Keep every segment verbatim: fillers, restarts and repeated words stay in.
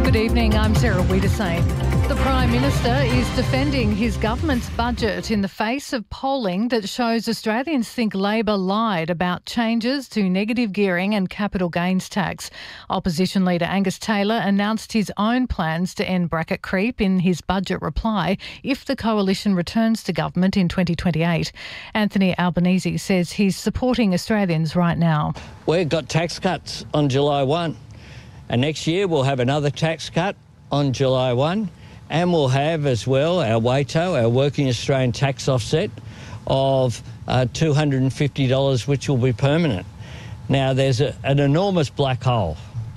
Good evening, I'm Sarah Wiedersame. The Prime Minister is defending his government's budget in the face of polling that shows Australians think Labor lied about changes to negative gearing and capital gains tax. Opposition leader Angus Taylor announced his own plans to end bracket creep in his budget reply if the coalition returns to government in twenty twenty-eight. Anthony Albanese says he's supporting Australians right now. We've got tax cuts on July first, and next year we'll have another tax cut on July first. And we'll have as well our WATO, our Working Australian Tax Offset, of uh, two hundred fifty dollars, which will be permanent. Now, there's a, an enormous black hole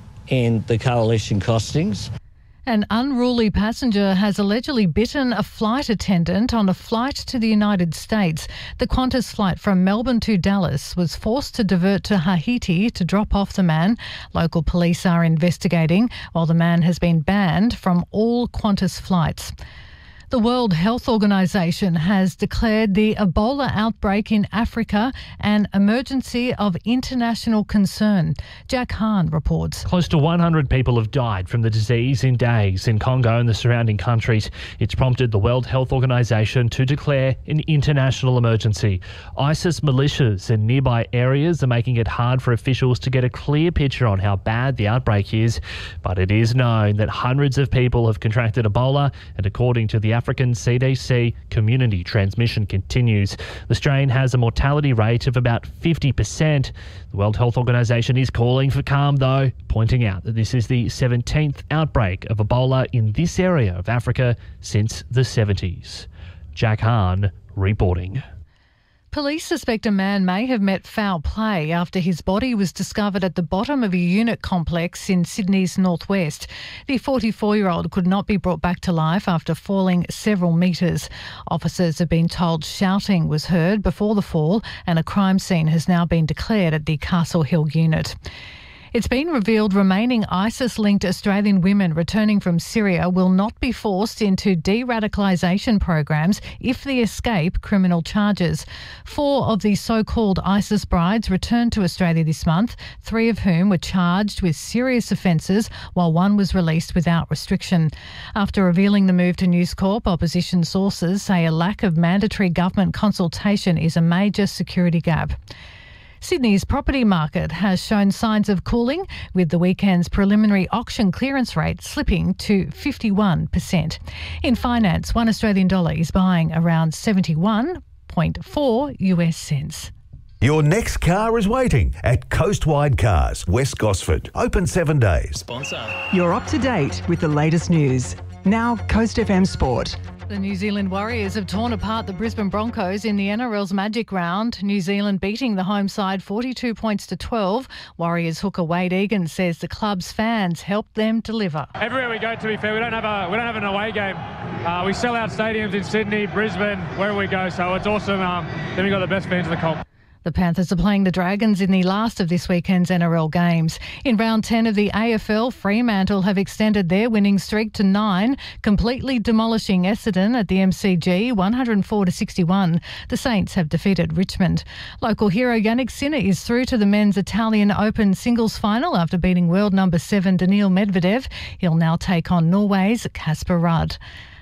in the coalition costings. An unruly passenger has allegedly bitten a flight attendant on a flight to the United States. The Qantas flight from Melbourne to Dallas was forced to divert to Haiti to drop off the man. Local police are investigating, while the man has been banned from all Qantas flights. The World Health Organization has declared the Ebola outbreak in Africa an emergency of international concern. Jack Hahn reports. Close to one hundred people have died from the disease in days in Congo and the surrounding countries. It's prompted the World Health Organization to declare an international emergency. ISIS militias in nearby areas are making it hard for officials to get a clear picture on how bad the outbreak is. But it is known that hundreds of people have contracted Ebola, and according to the African C D C, community transmission continues. The strain has a mortality rate of about fifty percent. The World Health Organization is calling for calm, though, pointing out that this is the seventeenth outbreak of Ebola in this area of Africa since the seventies. Jack Hahn reporting. Police suspect a man may have met foul play after his body was discovered at the bottom of a unit complex in Sydney's northwest. The forty-four-year-old could not be brought back to life after falling several metres. Officers have been told shouting was heard before the fall, and a crime scene has now been declared at the Castle Hill unit. It's been revealed remaining ISIS-linked Australian women returning from Syria will not be forced into de-radicalisation programs if they escape criminal charges. Four of the so-called ISIS brides returned to Australia this month, three of whom were charged with serious offences, while one was released without restriction. After revealing the move to News Corp, opposition sources say a lack of mandatory government consultation is a major security gap. Sydney's property market has shown signs of cooling, with the weekend's preliminary auction clearance rate slipping to fifty-one percent. In finance, one Australian dollar is buying around seventy-one point four US cents. Your next car is waiting at Coastwide Cars, West Gosford. Open seven days. Sponsor. You're up to date with the latest news. Now, Coast F M Sport. The New Zealand Warriors have torn apart the Brisbane Broncos in the N R L's Magic Round. New Zealand beating the home side forty-two points to twelve. Warriors hooker Wade Egan says the club's fans helped them deliver. Everywhere we go, to be fair, we don't have a we don't have an away game. Uh, we sell out stadiums in Sydney, Brisbane, wherever we go. So it's awesome. Um, then we got the best fans in the comp. The Panthers are playing the Dragons in the last of this weekend's N R L games. In round ten of the A F L, Fremantle have extended their winning streak to nine, completely demolishing Essendon at the M C G, one oh four to sixty-one. The Saints have defeated Richmond. Local hero Yannick Sinner is through to the men's Italian Open singles final after beating world number seven Daniil Medvedev. He'll now take on Norway's Casper Ruud.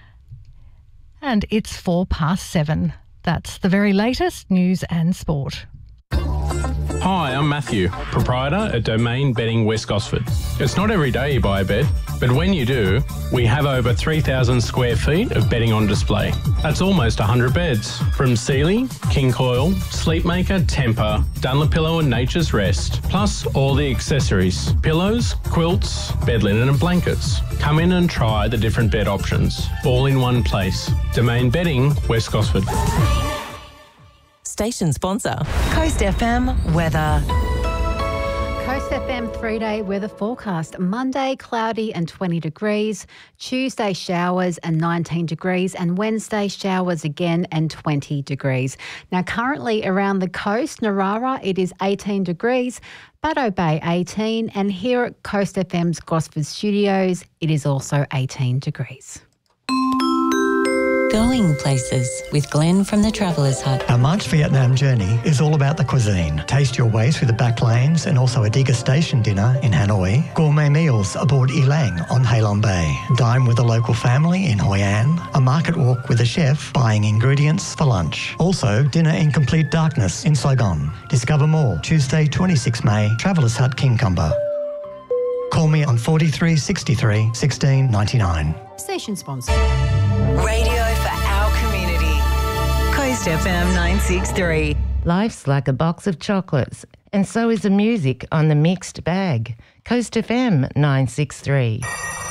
And it's four past seven. That's the very latest news and sport. Hi, I'm Matthew, proprietor at Domain Bedding West Gosford. It's not every day you buy a bed, but when you do, we have over three thousand square feet of bedding on display. That's almost one hundred beds, from Sealy, King Coil, Sleepmaker, Tempur, Dunlopillow and Nature's Rest, plus all the accessories, pillows, quilts, bed linen and blankets. Come in and try the different bed options, all in one place. Domain Bedding West Gosford. Station sponsor, Coast F M weather. Coast F M three-day weather forecast. Monday, cloudy and twenty degrees. Tuesday, showers and nineteen degrees. And Wednesday, showers again and twenty degrees. Now, currently around the coast, Narara, it is eighteen degrees. Baddo Bay, eighteen. And here at Coast F M's Gosford Studios, it is also eighteen degrees. going places with Glenn from the Travellers Hut. Our March Vietnam journey is all about the cuisine. Taste your way through the back lanes and also a degustation dinner in Hanoi. Gourmet meals aboard Elang on Halong Bay. Dine with a local family in Hoi An. A market walk with a chef buying ingredients for lunch. Also, dinner in complete darkness in Saigon. Discover more Tuesday, twenty-sixth May, Travellers Hut, Kingcumber. Call me on forty-three sixty-three sixteen ninety-nine. Station sponsor. Radio for our community. Coast F M nine sixty-three. Life's like a box of chocolates, and so is the music on the mixed bag. Coast F M nine sixty-three.